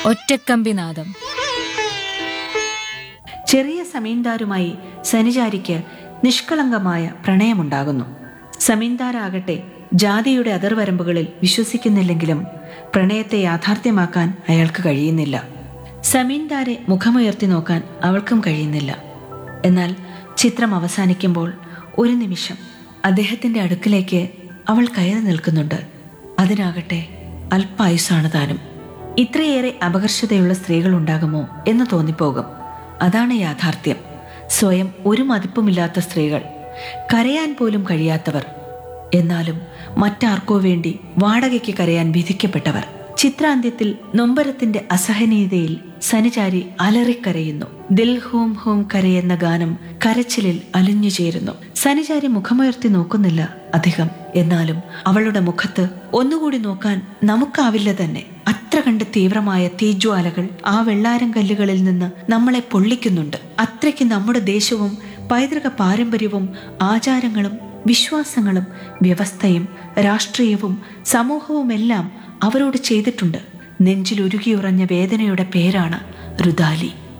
ഒറ്റക്കമ്പിനാദം. ചെറിയ സമീന്ദാരുമായി സനിചാരിക്ക് നിഷ്കളങ്കമായ പ്രണയമുണ്ടാകുന്നു. സമീന്ദാരാകട്ടെ ജാതിയുടെ അതിർവരമ്പുകളിൽ വിശ്വസിക്കുന്നില്ലെങ്കിലും പ്രണയത്തെ യാഥാർത്ഥ്യമാക്കാൻ അയാൾക്ക് കഴിയുന്നില്ല. സമീന്ദാരെ മുഖമുയർത്തി നോക്കാൻ അവൾക്കും കഴിയുന്നില്ല. എന്നാൽ ചിത്രം അവസാനിക്കുമ്പോൾ ഒരു നിമിഷം അദ്ദേഹത്തിൻ്റെ അടുക്കിലേക്ക് അവൾ കയറി നിൽക്കുന്നുണ്ട്. അതിനാകട്ടെ അല്പായുസാണ് താനും. ഇത്രയേറെ അപകർഷതയുള്ള സ്ത്രീകൾ ഉണ്ടാകുമോ എന്ന് തോന്നിപ്പോകും. അതാണ് യാഥാർത്ഥ്യം. സ്വയം ഒരു മതിപ്പുമില്ലാത്ത സ്ത്രീകൾ, കരയാൻ പോലും കഴിയാത്തവർ, എന്നാലും മറ്റാർക്കോ വേണ്ടി വാടകയ്ക്ക് കരയാൻ വിധിക്കപ്പെട്ടവർ. ചിത്രാന്ത്യത്തിൽ നൊമ്പരത്തിന്റെ അസഹനീയതയിൽ സനിചാരി അലറിക്കരയുന്നു. ദിൽ ഹൂം ഹൂം കരയെന്ന ഗാനം കരച്ചിലിൽ അലിഞ്ഞു ചേരുന്നു. സനിചാരി മുഖമുയർത്തി നോക്കുന്നില്ല അധികം. എന്നാലും അവളുടെ മുഖത്ത് ഒന്നുകൂടി നോക്കാൻ നമുക്കാവില്ല തന്നെ. അത്ര കണ്ട് തീവ്രമായ തീജ്വാലകൾ ആ വെള്ളാരം കല്ലുകളിൽ നിന്ന് നമ്മളെ പൊള്ളിക്കുന്നുണ്ട്. അത്രയ്ക്ക് നമ്മുടെ ദേശവും പൈതൃക പാരമ്പര്യവും ആചാരങ്ങളും വിശ്വാസങ്ങളും വ്യവസ്ഥയും രാഷ്ട്രീയവും സമൂഹവുമെല്ലാം അവരോട് ചെയ്തിട്ടുണ്ട്. നെഞ്ചിലുരുകിയുറഞ്ഞ വേദനയുടെ പേരാണ് രുദാലി.